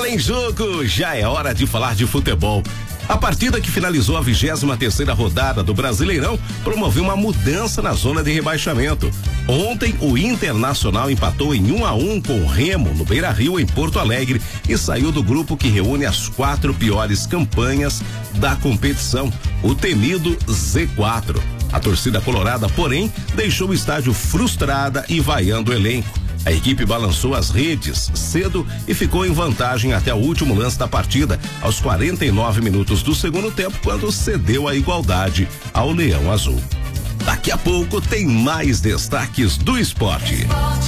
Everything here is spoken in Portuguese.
Bola em Jogo, já é hora de falar de futebol. A partida que finalizou a 23ª rodada do Brasileirão promoveu uma mudança na zona de rebaixamento. Ontem, o Internacional empatou em 1-1 com o Remo no Beira-Rio, em Porto Alegre, e saiu do grupo que reúne as 4 piores campanhas da competição, o temido Z4. A torcida colorada, porém, deixou o estádio frustrada e vaiando o elenco. A equipe balançou as redes cedo e ficou em vantagem até o último lance da partida, aos 49 minutos do segundo tempo, quando cedeu a igualdade ao Leão Azul. Daqui a pouco tem mais destaques do esporte.